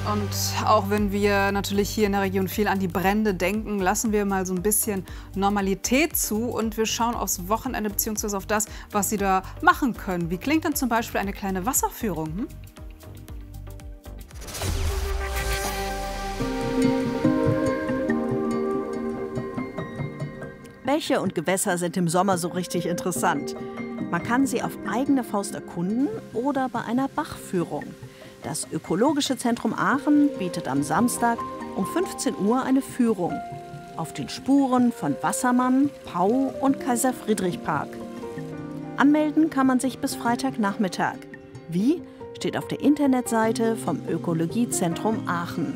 Und auch wenn wir natürlich hier in der Region viel an die Brände denken, lassen wir mal so ein bisschen Normalität zu und wir schauen aufs Wochenende bzw. auf das, was Sie da machen können. Wie klingt denn zum Beispiel eine kleine Wasserführung? Bäche und Gewässer sind im Sommer so richtig interessant. Man kann sie auf eigene Faust erkunden oder bei einer Bachführung. Das Ökologische Zentrum Aachen bietet am Samstag um 15 Uhr eine Führung auf den Spuren von Wassermann, Pau und Kaiser-Friedrich-Park. Anmelden kann man sich bis Freitagnachmittag. Wie? Steht auf der Internetseite vom Ökologiezentrum Aachen.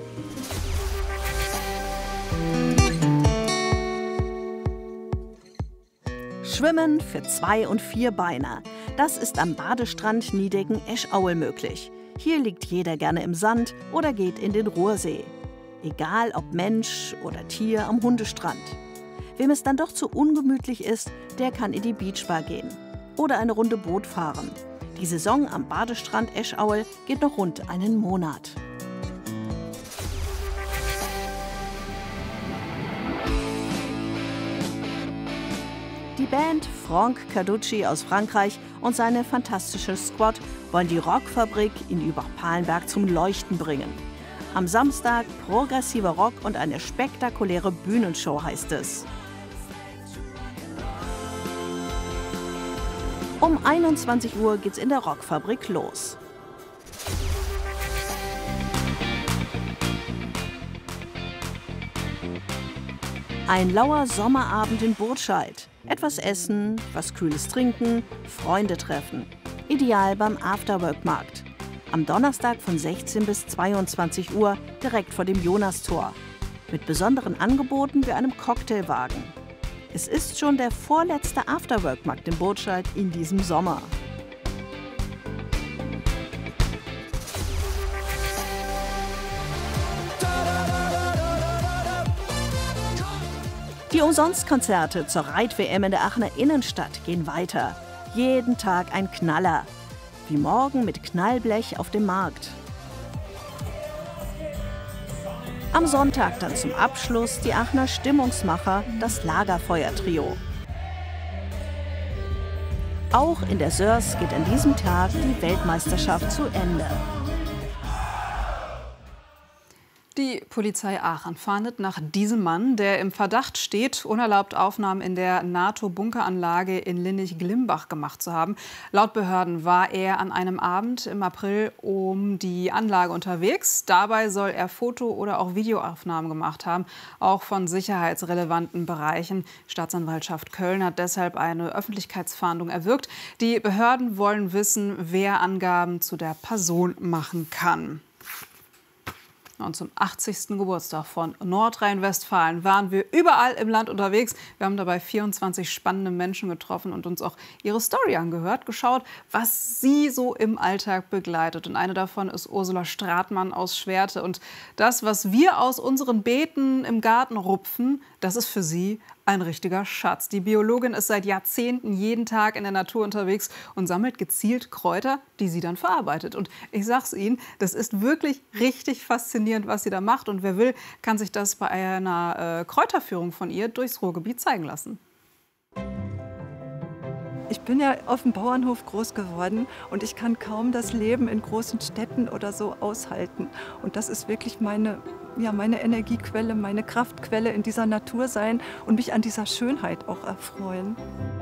Schwimmen für 2- und 4-Beiner. Das ist am Badestrand Niedecken-Eschaue möglich. Hier liegt jeder gerne im Sand oder geht in den Ruhrsee. Egal ob Mensch oder Tier am Hundestrand. Wem es dann doch zu ungemütlich ist, der kann in die Beachbar gehen. Oder eine Runde Boot fahren. Die Saison am Badestrand Eschaue geht noch rund einen Monat. Die Band Franck Carducci aus Frankreich und seine fantastische Squad wollen die Rockfabrik in Übach-Palenberg zum Leuchten bringen. Am Samstag progressiver Rock und eine spektakuläre Bühnenshow heißt es. Um 21 Uhr geht's in der Rockfabrik los. Ein lauer Sommerabend in Burtscheid. Etwas essen, was Kühles trinken, Freunde treffen. Ideal beim Afterwork-Markt. Am Donnerstag von 16 bis 22 Uhr direkt vor dem Jonastor. Mit besonderen Angeboten wie einem Cocktailwagen. Es ist schon der vorletzte Afterwork-Markt in Burtscheid in diesem Sommer. Die Umsonstkonzerte zur Reit-WM in der Aachener Innenstadt gehen weiter. Jeden Tag ein Knaller. Wie morgen mit Knallblech auf dem Markt. Am Sonntag dann zum Abschluss die Aachener Stimmungsmacher, das Lagerfeuer-Trio. Auch in der Sörs geht an diesem Tag die Weltmeisterschaft zu Ende. Die Polizei Aachen fahndet nach diesem Mann, der im Verdacht steht, unerlaubt Aufnahmen in der NATO-Bunkeranlage in Linnich-Glimbach gemacht zu haben. Laut Behörden war er an einem Abend im April um die Anlage unterwegs. Dabei soll er Foto- oder auch Videoaufnahmen gemacht haben, auch von sicherheitsrelevanten Bereichen. Die Staatsanwaltschaft Köln hat deshalb eine Öffentlichkeitsfahndung erwirkt. Die Behörden wollen wissen, wer Angaben zu der Person machen kann. Und zum 80. Geburtstag von Nordrhein-Westfalen waren wir überall im Land unterwegs. Wir haben dabei 24 spannende Menschen getroffen und uns auch ihre Story angehört, geschaut, was sie so im Alltag begleitet. Und eine davon ist Ursula Stratmann aus Schwerte. Und das, was wir aus unseren Beeten im Garten rupfen, das ist für sie ein richtiger Schatz. Die Biologin ist seit Jahrzehnten jeden Tag in der Natur unterwegs und sammelt gezielt Kräuter, die sie dann verarbeitet. Und ich sag's Ihnen, das ist wirklich richtig faszinierend, was sie da macht. Und wer will, kann sich das bei einer Kräuterführung von ihr durchs Ruhrgebiet zeigen lassen. Ich bin ja auf dem Bauernhof groß geworden und ich kann kaum das Leben in großen Städten oder so aushalten. Und das ist wirklich meine Energiequelle, meine Kraftquelle in dieser Natur sein und mich an dieser Schönheit auch erfreuen.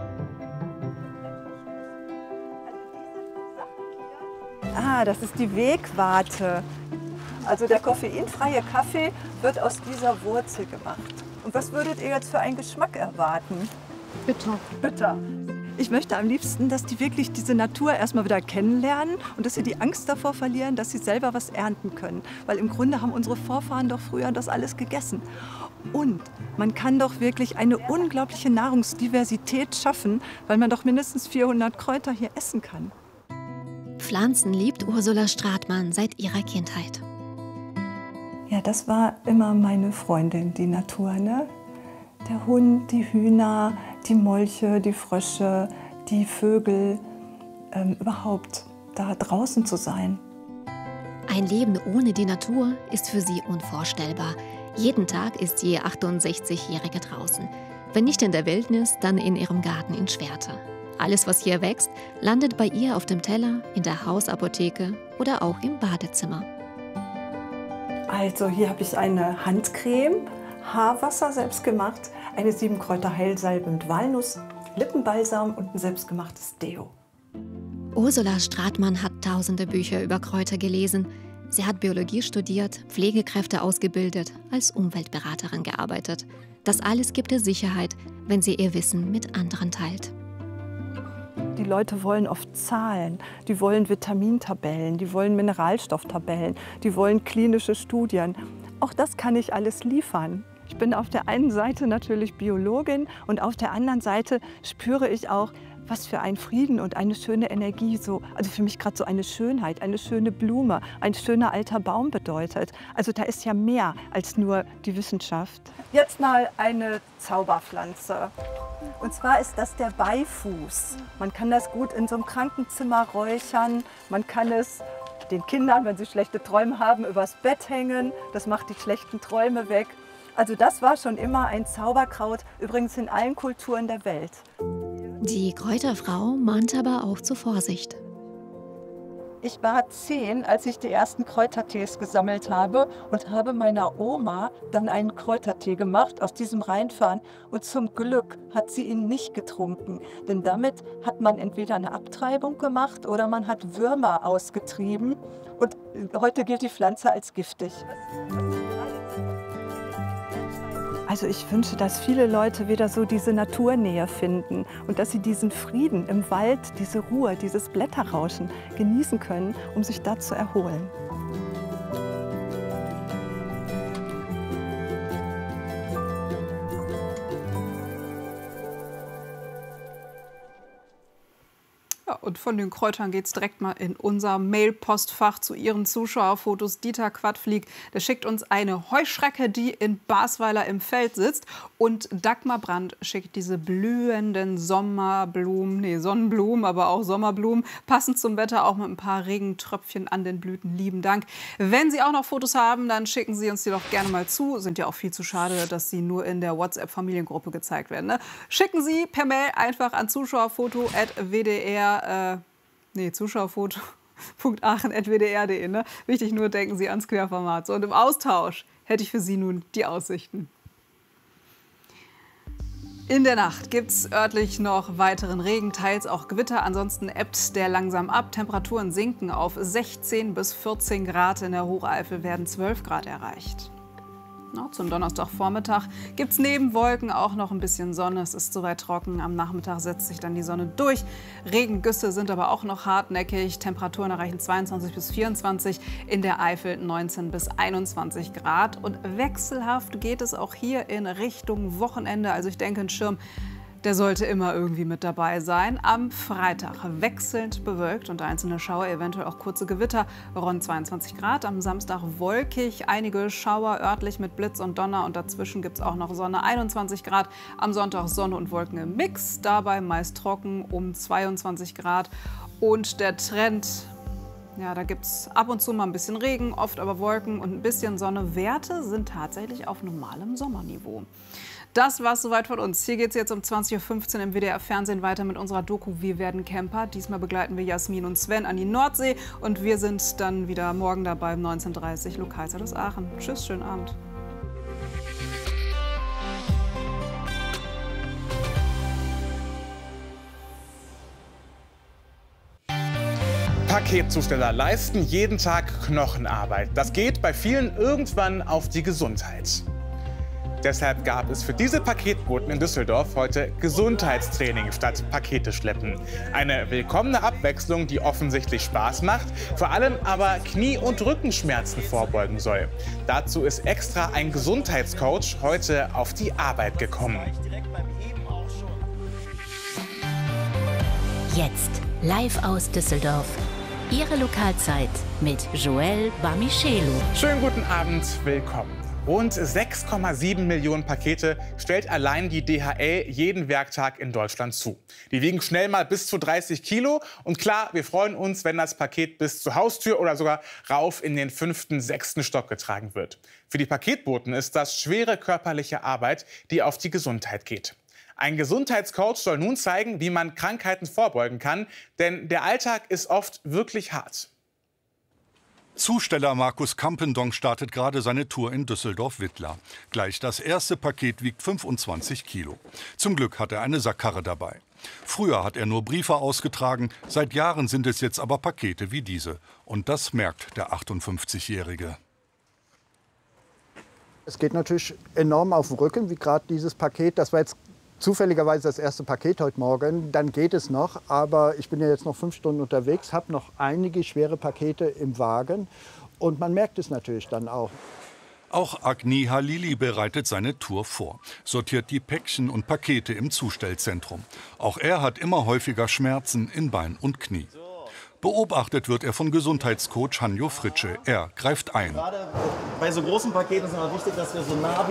Das ist die Wegwarte. Also der koffeinfreie Kaffee wird aus dieser Wurzel gemacht. Und was würdet ihr jetzt für einen Geschmack erwarten? Bitter. Bitter. Ich möchte am liebsten, dass die wirklich diese Natur erstmal wieder kennenlernen und dass sie die Angst davor verlieren, dass sie selber was ernten können. Weil im Grunde haben unsere Vorfahren doch früher das alles gegessen. Und man kann doch wirklich eine unglaubliche Nahrungsdiversität schaffen, weil man doch mindestens 400 Kräuter hier essen kann. Pflanzen liebt Ursula Stratmann seit ihrer Kindheit. Ja, das war immer meine Freundin, die Natur, ne? Der Hund, die Hühner, die Molche, die Frösche, die Vögel, überhaupt da draußen zu sein. Ein Leben ohne die Natur ist für sie unvorstellbar. Jeden Tag ist die 68-Jährige draußen. Wenn nicht in der Wildnis, dann in ihrem Garten in Schwerte. Alles, was hier wächst, landet bei ihr auf dem Teller, in der Hausapotheke oder auch im Badezimmer. Also hier habe ich eine Handcreme, Haarwasser selbst gemacht, eine 7-Kräuter-Heilsalbe mit Walnuss, Lippenbalsam und ein selbstgemachtes Deo. Ursula Stratmann hat tausende Bücher über Kräuter gelesen. Sie hat Biologie studiert, Pflegekräfte ausgebildet, als Umweltberaterin gearbeitet. Das alles gibt ihr Sicherheit, wenn sie ihr Wissen mit anderen teilt. Die Leute wollen oft Zahlen, die wollen Vitamintabellen, die wollen Mineralstofftabellen, die wollen klinische Studien. Auch das kann ich alles liefern. Ich bin auf der einen Seite natürlich Biologin und auf der anderen Seite spüre ich auch, was für ein Frieden und eine schöne Energie, also für mich gerade so eine Schönheit, eine schöne Blume, ein schöner alter Baum bedeutet. Also da ist ja mehr als nur die Wissenschaft. Jetzt mal eine Zauberpflanze. Und zwar ist das der Beifuß. Man kann das gut in so einem Krankenzimmer räuchern. Man kann es den Kindern, wenn sie schlechte Träume haben, übers Bett hängen. Das macht die schlechten Träume weg. Also das war schon immer ein Zauberkraut, übrigens in allen Kulturen der Welt. Die Kräuterfrau mahnt aber auch zur Vorsicht. Ich war 10, als ich die ersten Kräutertees gesammelt habe und habe meiner Oma dann einen Kräutertee gemacht aus diesem Rheinfahren. Und zum Glück hat sie ihn nicht getrunken, denn damit hat man entweder eine Abtreibung gemacht oder man hat Würmer ausgetrieben. Und heute gilt die Pflanze als giftig. Also ich wünsche, dass viele Leute wieder so diese Naturnähe finden und dass sie diesen Frieden im Wald, diese Ruhe, dieses Blätterrauschen genießen können, um sich da zu erholen. Ja, und von den Kräutern geht es direkt mal in unser Mailpostfach zu Ihren Zuschauerfotos. Dieter Quadflieg, der schickt uns eine Heuschrecke, die in Basweiler im Feld sitzt. Und Dagmar Brandt schickt diese blühenden Sonnenblumen, aber auch Sommerblumen, passend zum Wetter, auch mit ein paar Regentröpfchen an den Blüten. Lieben Dank. Wenn Sie auch noch Fotos haben, dann schicken Sie uns die doch gerne mal zu. Sind ja auch viel zu schade, dass sie nur in der WhatsApp-Familiengruppe gezeigt werden. Ne? Schicken Sie per Mail einfach an Zuschauerfoto@wdr.aachen@wdr.de. Ne? Wichtig, nur denken Sie ans Querformat. So, und im Austausch hätte ich für Sie nun die Aussichten. In der Nacht gibt es örtlich noch weiteren Regen, teils auch Gewitter. Ansonsten ebbt der langsam ab. Temperaturen sinken auf 16 bis 14 Grad. In der Hocheifel werden 12 Grad erreicht. Zum Donnerstagvormittag gibt es neben Wolken auch noch ein bisschen Sonne. Es ist soweit trocken. Am Nachmittag setzt sich dann die Sonne durch. Regengüsse sind aber auch noch hartnäckig. Temperaturen erreichen 22 bis 24, in der Eifel 19 bis 21 Grad. Und wechselhaft geht es auch hier in Richtung Wochenende. Also ich denke, ein Schirm, der sollte immer irgendwie mit dabei sein. Am Freitag wechselnd bewölkt und einzelne Schauer, eventuell auch kurze Gewitter, rund 22 Grad. Am Samstag wolkig, einige Schauer örtlich mit Blitz und Donner und dazwischen gibt es auch noch Sonne, 21 Grad. Am Sonntag Sonne und Wolken im Mix, dabei meist trocken um 22 Grad. Und der Trend, ja, da gibt es ab und zu mal ein bisschen Regen, oft aber Wolken und ein bisschen Sonne. Werte sind tatsächlich auf normalem Sommerniveau. Das war's soweit von uns. Hier geht es jetzt um 20:15 Uhr im WDR-Fernsehen weiter mit unserer Doku Wir werden Camper. Diesmal begleiten wir Jasmin und Sven an die Nordsee und wir sind dann wieder morgen dabei um 19:30 Uhr, Lokalzeit aus Aachen. Tschüss, schönen Abend. Paketzusteller leisten jeden Tag Knochenarbeit. Das geht bei vielen irgendwann auf die Gesundheit. Deshalb gab es für diese Paketboten in Düsseldorf heute Gesundheitstraining statt Pakete schleppen. Eine willkommene Abwechslung, die offensichtlich Spaß macht, vor allem aber Knie- und Rückenschmerzen vorbeugen soll. Dazu ist extra ein Gesundheitscoach heute auf die Arbeit gekommen. Jetzt live aus Düsseldorf. Ihre Lokalzeit mit Joel Bamichelu. Schönen guten Abend, willkommen. Rund 6,7 Millionen Pakete stellt allein die DHL jeden Werktag in Deutschland zu. Die wiegen schnell mal bis zu 30 Kilo. Und klar, wir freuen uns, wenn das Paket bis zur Haustür oder sogar rauf in den 5., 6. Stock getragen wird. Für die Paketboten ist das schwere körperliche Arbeit, die auf die Gesundheit geht. Ein Gesundheitscoach soll nun zeigen, wie man Krankheiten vorbeugen kann. Denn der Alltag ist oft wirklich hart. Zusteller Markus Kampendonk startet gerade seine Tour in Düsseldorf-Wittlar. Gleich das erste Paket wiegt 25 Kilo. Zum Glück hat er eine Sackkarre dabei. Früher hat er nur Briefe ausgetragen, seit Jahren sind es jetzt aber Pakete wie diese. Und das merkt der 58-Jährige. Es geht natürlich enorm auf den Rücken, wie gerade dieses Paket. Das war jetzt zufälligerweise das erste Paket heute Morgen. Dann geht es noch, aber ich bin ja jetzt noch 5 Stunden unterwegs, habe noch einige schwere Pakete im Wagen und man merkt es natürlich dann auch. Auch Agni Halili bereitet seine Tour vor, sortiert die Päckchen und Pakete im Zustellzentrum. Auch er hat immer häufiger Schmerzen in Bein und Knie. Beobachtet wird er von Gesundheitscoach Hanjo Fritsche. Er greift ein. Gerade bei so großen Paketen ist es immer wichtig, dass wir so nah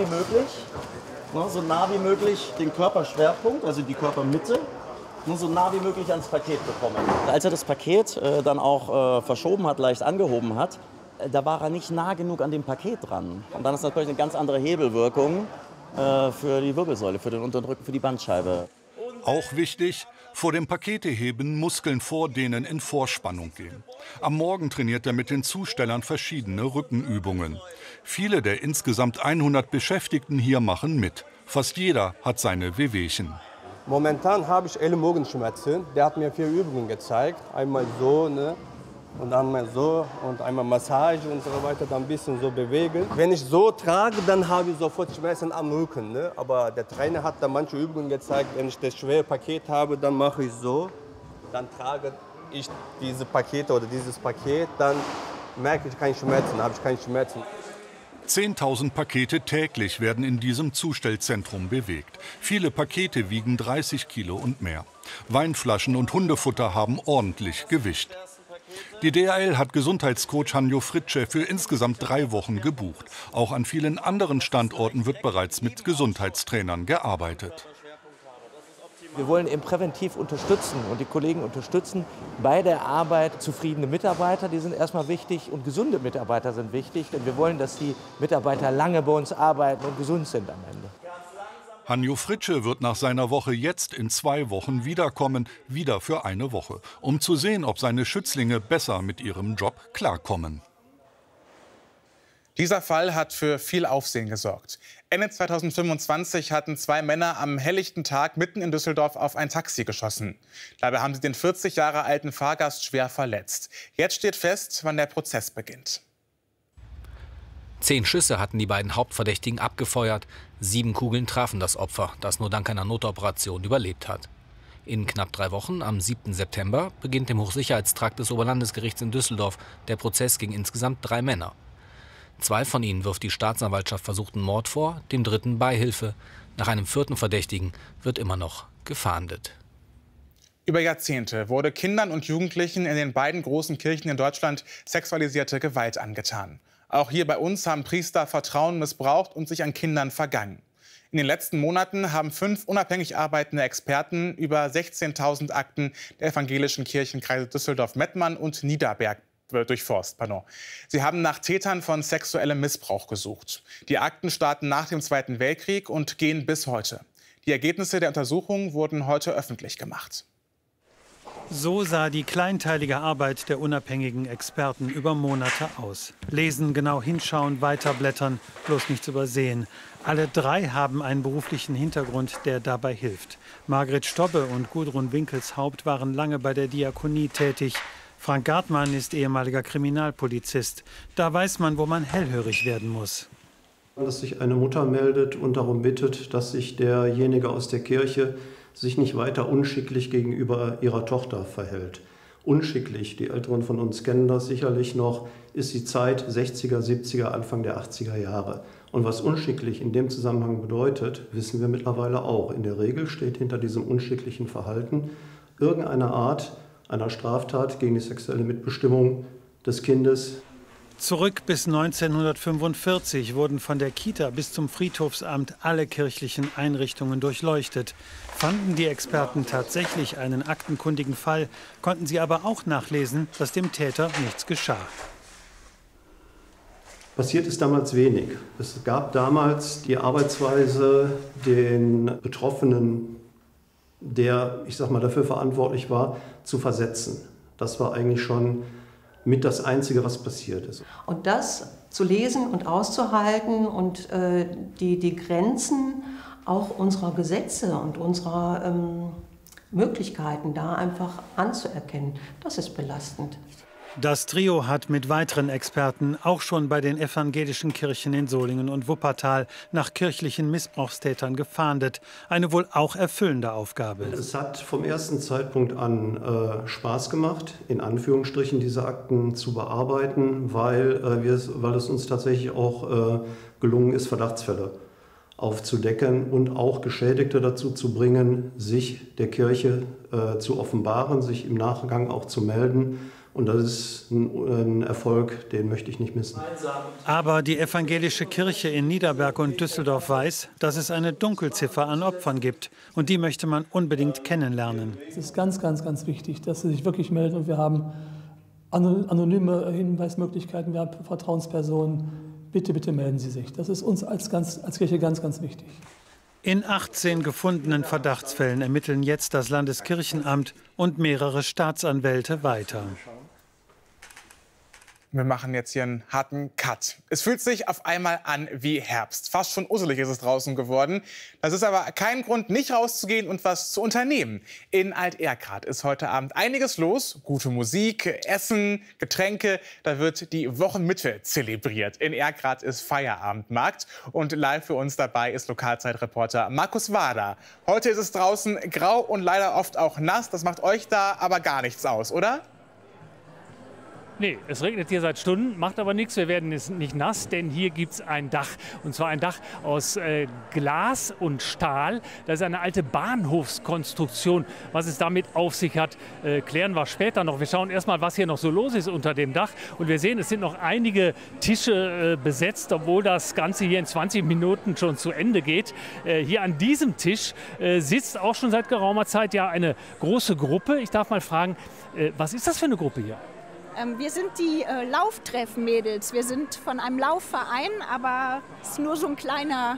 wie möglich den Körperschwerpunkt, also die Körpermitte, so nah wie möglich ans Paket bekommen. Als er das Paket dann auch verschoben hat, leicht angehoben hat, da war er nicht nah genug an dem Paket dran. Und dann ist natürlich eine ganz andere Hebelwirkung für die Wirbelsäule, für den unteren Rücken, für die Bandscheibe. Auch wichtig, vor dem Paketeheben Muskeln vordehnen in Vorspannung gehen. Am Morgen trainiert er mit den Zustellern verschiedene Rückenübungen. Viele der insgesamt 100 Beschäftigten hier machen mit. Fast jeder hat seine Wehwehchen. Momentan habe ich Ellenbogenschmerzen. Der hat mir 4 Übungen gezeigt. Einmal so, ne? Und einmal so und einmal Massage und so weiter, dann ein bisschen so bewegen. Wenn ich so trage, dann habe ich sofort Schmerzen am Rücken. Ne? Aber der Trainer hat da manche Übungen gezeigt. Wenn ich das schwere Paket habe, dann mache ich so. Dann trage ich diese Pakete oder dieses Paket, dann merke ich keine Schmerzen, habe ich keine Schmerzen. 10.000 Pakete täglich werden in diesem Zustellzentrum bewegt. Viele Pakete wiegen 30 Kilo und mehr. Weinflaschen und Hundefutter haben ordentlich Gewicht. Die DHL hat Gesundheitscoach Hanjo Fritsche für insgesamt 3 Wochen gebucht. Auch an vielen anderen Standorten wird bereits mit Gesundheitstrainern gearbeitet. Wir wollen eben präventiv unterstützen und die Kollegen unterstützen bei der Arbeit. Zufriedene Mitarbeiter, die sind erstmal wichtig, und gesunde Mitarbeiter sind wichtig. Denn wir wollen, dass die Mitarbeiter lange bei uns arbeiten und gesund sind am Ende. Hanjo Fritsche wird nach seiner Woche jetzt in 2 Wochen wiederkommen, wieder für eine Woche, um zu sehen, ob seine Schützlinge besser mit ihrem Job klarkommen. Dieser Fall hat für viel Aufsehen gesorgt. Ende 2025 hatten 2 Männer am helllichten Tag mitten in Düsseldorf auf ein Taxi geschossen. Dabei haben sie den 40 Jahre alten Fahrgast schwer verletzt. Jetzt steht fest, wann der Prozess beginnt. 10 Schüsse hatten die beiden Hauptverdächtigen abgefeuert. 7 Kugeln trafen das Opfer, das nur dank einer Notoperation überlebt hat. In knapp 3 Wochen, am 7. September, beginnt im Hochsicherheitstrakt des Oberlandesgerichts in Düsseldorf der Prozess gegen insgesamt 3 Männer. 2 von ihnen wirft die Staatsanwaltschaft versuchten Mord vor, dem 3. Beihilfe. Nach einem 4. Verdächtigen wird immer noch gefahndet. Über Jahrzehnte wurde Kindern und Jugendlichen in den beiden großen Kirchen in Deutschland sexualisierte Gewalt angetan. Auch hier bei uns haben Priester Vertrauen missbraucht und sich an Kindern vergangen. In den letzten Monaten haben 5 unabhängig arbeitende Experten über 16.000 Akten der evangelischen Kirchenkreise Düsseldorf-Mettmann und Niederberg durchforst. Sie haben nach Tätern von sexuellem Missbrauch gesucht. Die Akten starten nach dem Zweiten Weltkrieg und gehen bis heute. Die Ergebnisse der Untersuchung wurden heute öffentlich gemacht. So sah die kleinteilige Arbeit der unabhängigen Experten über Monate aus. Lesen, genau hinschauen, weiterblättern, bloß nichts übersehen. Alle 3 haben einen beruflichen Hintergrund, der dabei hilft. Margret Stobbe und Gudrun Winkelshaupt waren lange bei der Diakonie tätig. Frank Gartmann ist ehemaliger Kriminalpolizist. Da weiß man, wo man hellhörig werden muss. Dass sich eine Mutter meldet und darum bittet, dass sich derjenige aus der Kirche sich nicht weiter unschicklich gegenüber ihrer Tochter verhält. Unschicklich, die Älteren von uns kennen das sicherlich noch, ist die Zeit 60er, 70er, Anfang der 80er Jahre. Und was unschicklich in dem Zusammenhang bedeutet, wissen wir mittlerweile auch. In der Regel steht hinter diesem unschicklichen Verhalten irgendeine Art einer Straftat gegen die sexuelle Mitbestimmung des Kindes. Zurück bis 1945 wurden von der Kita bis zum Friedhofsamt alle kirchlichen Einrichtungen durchleuchtet. Fanden die Experten tatsächlich einen aktenkundigen Fall, konnten sie aber auch nachlesen, dass dem Täter nichts geschah. Passiert ist damals wenig. Es gab damals die Arbeitsweise, den Betroffenen, der, ich sag mal, dafür verantwortlich war, zu versetzen. Das war eigentlich schon mit das Einzige, was passiert ist. Und das zu lesen und auszuhalten und die Grenzen auch unserer Gesetze und unserer Möglichkeiten da einfach anzuerkennen, das ist belastend. Das Trio hat mit weiteren Experten auch schon bei den evangelischen Kirchen in Solingen und Wuppertal nach kirchlichen Missbrauchstätern gefahndet. Eine wohl auch erfüllende Aufgabe. Es hat vom ersten Zeitpunkt an Spaß gemacht, in Anführungsstrichen diese Akten zu bearbeiten, weil es uns tatsächlich auch gelungen ist, Verdachtsfälle aufzudecken und auch Geschädigte dazu zu bringen, sich der Kirche zu offenbaren, sich im Nachgang auch zu melden. Und das ist ein Erfolg, den möchte ich nicht missen. Aber die evangelische Kirche in Niederberg und Düsseldorf weiß, dass es eine Dunkelziffer an Opfern gibt. Und die möchte man unbedingt kennenlernen. Es ist ganz, ganz, ganz wichtig, dass sie sich wirklich melden. Und wir haben anonyme Hinweismöglichkeiten, wir haben Vertrauenspersonen. Bitte, bitte melden Sie sich. Das ist uns als Kirche ganz, ganz wichtig. In 18 gefundenen Verdachtsfällen ermitteln jetzt das Landeskirchenamt und mehrere Staatsanwälte weiter. Wir machen jetzt hier einen harten Cut. Es fühlt sich auf einmal an wie Herbst. Fast schon usselig ist es draußen geworden. Das ist aber kein Grund, nicht rauszugehen und was zu unternehmen. In Alt-Erkrath ist heute Abend einiges los. Gute Musik, Essen, Getränke. Da wird die Wochenmitte zelebriert. In Erkrath ist Feierabendmarkt. Und live für uns dabei ist Lokalzeitreporter Markus Wader. Heute ist es draußen grau und leider oft auch nass. Das macht euch da aber gar nichts aus, oder? Nee, es regnet hier seit Stunden, macht aber nichts. Wir werden jetzt nicht nass, denn hier gibt es ein Dach. Und zwar ein Dach aus Glas und Stahl. Das ist eine alte Bahnhofskonstruktion. Was es damit auf sich hat, klären wir später noch. Wir schauen erst mal, was hier noch so los ist unter dem Dach. Und wir sehen, es sind noch einige Tische besetzt, obwohl das Ganze hier in 20 Minuten schon zu Ende geht. Hier an diesem Tisch sitzt auch schon seit geraumer Zeit ja eine große Gruppe. Ich darf mal fragen, was ist das für eine Gruppe hier? Wir sind die Lauftreff-Mädels. Wir sind von einem Laufverein, aber es ist nur so ein kleiner